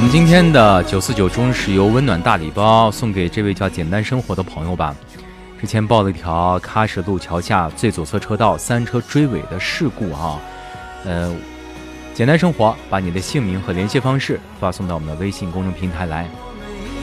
们今天的949中石油温暖大礼包送给这位叫简单生活的朋友吧。之前报了一条喀什路桥下最左侧车道3车追尾的事故啊，简单生活把你的姓名和联系方式发送到我们的微信公众平台来，